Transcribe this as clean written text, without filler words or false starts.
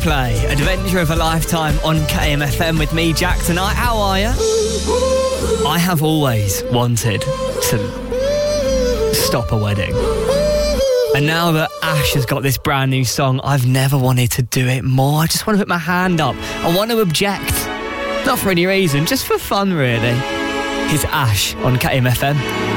Coldplay, Adventure of a Lifetime on KMFM with me, Jack, tonight. How are you? I have always wanted to stop a wedding. And now that Ash has got this brand new song, I've never wanted to do it more. I just want to put my hand up. I want to object. Not for any reason, just for fun, really. Here's Ash on KMFM.